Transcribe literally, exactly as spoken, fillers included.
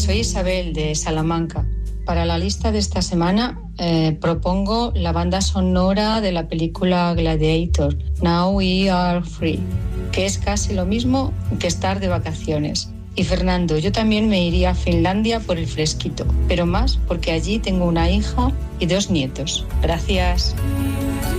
soy Isabel de Salamanca. Para la lista de esta semana eh, propongo la banda sonora de la película Gladiator, Now We Are Free, que es casi lo mismo que estar de vacaciones. Y Fernando, yo también me iría a Finlandia por el fresquito, pero más porque allí tengo una hija y dos nietos. Gracias.